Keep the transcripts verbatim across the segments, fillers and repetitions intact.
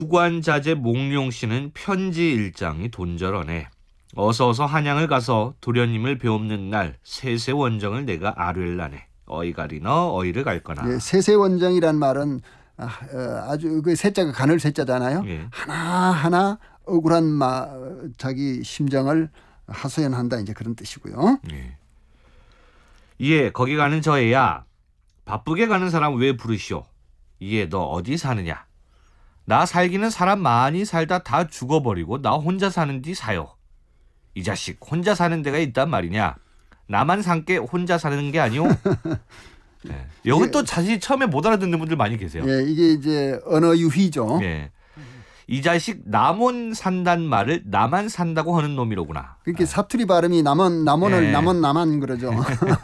구관자재 몽룡 씨는 편지 일장이 돈절하네. 어서 어서 한양을 가서 도련님을 배웁는 날 세세원정을 내가 아뢰려네. 어이가리너 어이를 갈거나. 예, 세세원정이란 말은 아, 어, 아주 그 세자가 가늘 세자잖아요. 예. 하나하나 억울한 마, 자기 심정을 하소연한다 이제 그런 뜻이고요. 예. 예, 거기 가는 저 애야. 바쁘게 가는 사람 왜 부르시오? 예, 너 어디 사느냐? 나 살기는 사람 많이 살다 다 죽어버리고 나 혼자 사는디 사요. 이 자식 혼자 사는 데가 있단 말이냐? 나만 산게 혼자 사는 게 아니오? 네. 여기 또 사실 처음에 못 알아듣는 분들 많이 계세요. 예, 이게 이제 언어 유희죠. 예. 이 자식 남원 산단 말을 나만 산다고 하는 놈이로구나. 그렇게 사투리 발음이 남원 남원을 예. 남원 나만 그러죠.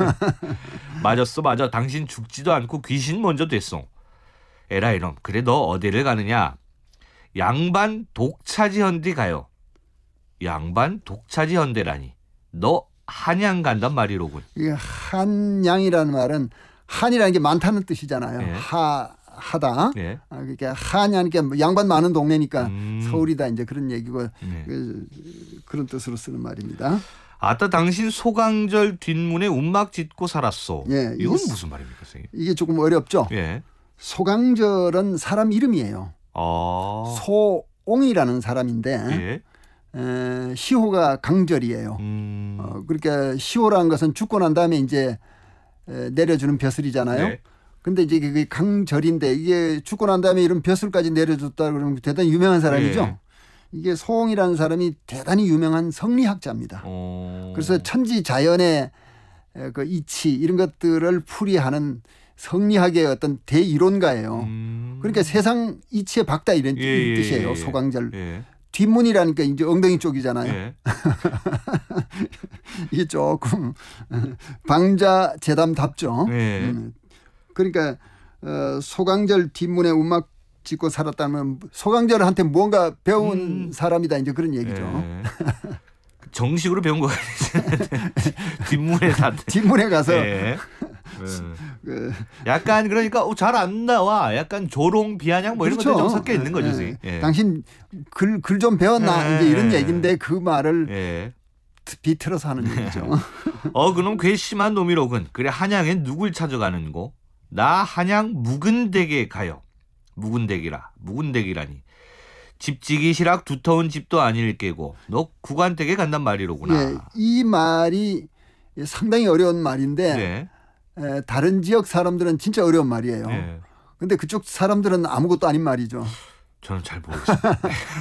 맞았어, 맞아. 당신 죽지도 않고 귀신 먼저 됐어. 에라 이놈. 그래 너 어디를 가느냐? 양반 독차지 헌디 가요. 양반 독차지 헌데라니. 너 한양 간단 말이로군. 이게 한양이라는 말은 한이라는 게 많다는 뜻이잖아요. 예. 하 하다. 예. 아, 그러니까 한양이니까 양반 많은 동네니까 음. 서울이다 이제 그런 얘기고 네. 그, 그런 뜻으로 쓰는 말입니다. 아따 당신 소강절 뒷문에 움막 짓고 살았소. 예, 이건 이게, 무슨 말입니까, 선생님? 이게 조금 어렵죠. 예. 소강절은 사람 이름이에요. 어. 소옹이라는 사람인데 예. 에, 시호가 강절이에요. 음. 어, 그러니까 시호라는 것은 죽고 난 다음에 이제 에, 내려주는 벼슬이잖아요. 네. 근데 이제 그게 강절인데 이게 죽고 난 다음에 이런 벼슬까지 내려줬다 그러면 대단히 유명한 사람이죠. 예. 이게 소옹이라는 사람이 대단히 유명한 성리학자입니다. 어. 그래서 천지 자연의 그 이치 이런 것들을 풀이하는 성리학의 어떤 대이론가예요. 음. 그러니까 세상 이치의 박다 이런 예, 예, 뜻이에요. 예, 예. 소강절. 예. 뒷문이라니까 이제 엉덩이 쪽이잖아요. 예. 이게 조금 방자제담답죠. 예. 음. 그러니까 어, 소강절 뒷문에 움막 짓고 살았다면 소강절한테 뭔가 배운 음. 사람이다 이제 그런 얘기죠. 예. 정식으로 배운 거 같아요. 뒷문에 다. 뒷문에 가서 예. 그, 약간 그러니까 어, 잘 안 나와. 약간 조롱 비아냥 뭐 이런 그렇죠. 것들이 좀 섞여 있는 거죠. 예. 예. 당신 글 글 좀 배웠나 예. 이제 이런 얘기인데 그 말을 예. 비틀어서 하는 얘기죠. 어 그놈 괘씸한 놈이로군. 그래 한양에 누굴 찾아가는고? 나 한양 묵은댁에 가요. 묵은댁이라. 묵은댁이라니. 집지기 시락 두터운 집도 아닐 게고 너 구관댁에 간단 말이로구나. 예, 이 말이 상당히 어려운 말인데 네. 에, 다른 지역 사람들은 진짜 어려운 말이에요. 네. 근데 그쪽 사람들은 아무것도 아닌 말이죠. 저는 잘 모르겠습니다.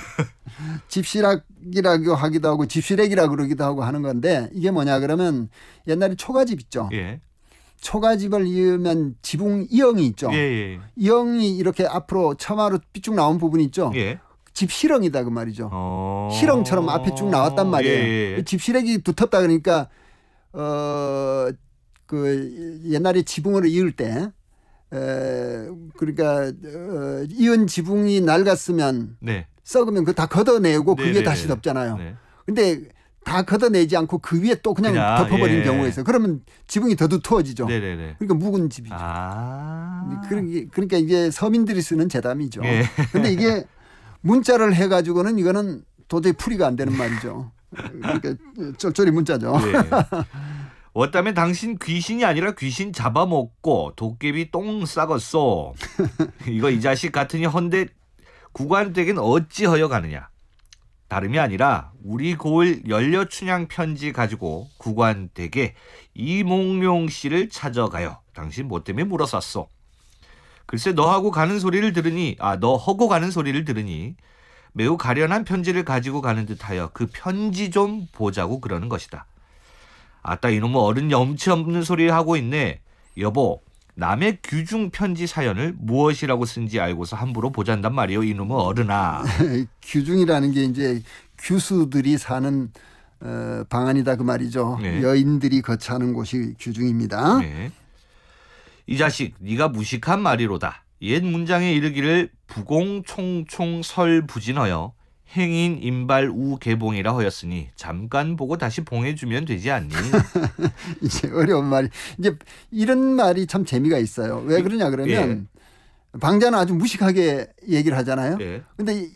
집시락이라고 하기도 하고 집시래기라고 그러기도 하고 하는 건데 이게 뭐냐 그러면 옛날에 초가집 있죠. 예. 초가집을 이으면 지붕 이형이 있죠. 예, 예. 이형이 이렇게 앞으로 처마로 삐쭉 나온 부분이 있죠. 예. 집시렁이다 그 말이죠. 어... 시렁처럼 앞에 쭉 나왔단 말이에요. 예, 예. 집시래기 두텁다 그러니까 어, 그 옛날에 지붕을 이을 때 에, 그러니까 어, 이은 지붕이 낡았으면 네. 썩으면 그거 다 걷어내고 그 네, 위에 네, 다시 네. 덮잖아요. 네. 근데 다 걷어내지 않고 그 위에 또 그냥, 그냥, 덮어버리는 예. 경우가 있어요. 그러면 지붕이 더 두터워지죠. 네네네. 그러니까 묵은 집이죠. 아. 그러니까 그러니까 이게 서민들이 쓰는 제담이죠. 예. 근데 이게 문자를 해가지고는 이거는 도저히 풀이가 안 되는 말이죠. 그러니까 쫄쫄이 문자죠. 네. 어따면 당신 귀신이 아니라 귀신 잡아먹고 도깨비 똥 싸겄소. 이거 이 자식 같으니 헌데 구관댁엔 어찌 허여 가느냐. 다름이 아니라 우리 고을 연려춘향 편지 가지고 구관댁에 이몽룡 씨를 찾아가요. 당신 뭐 때문에 물어쌌소. 글쎄 너하고 가는 소리를 들으니 아 너 허고 가는 소리를 들으니 매우 가련한 편지를 가지고 가는 듯하여 그 편지 좀 보자고 그러는 것이다. 아따 이놈은 어른 염치 없는 소리를 하고 있네. 여보 남의 규중 편지 사연을 무엇이라고 쓴지 알고서 함부로 보잔단 말이요. 이놈은 어른아. 규중이라는 게 이제 규수들이 사는 어, 방안이다 그 말이죠. 네. 여인들이 거처하는 곳이 규중입니다. 네. 이 자식 네가 무식한 말이로다. 옛 문장에 이르기를 부공총총 설부진하여 행인 인발 우개봉이라 하였으니 잠깐 보고 다시 봉해주면 되지 않니? 이제 어려운 말이 이제 이런 말이 참 재미가 있어요. 왜 그러냐 그러면 방자는 아주 무식하게 얘기를 하잖아요. 예. 근데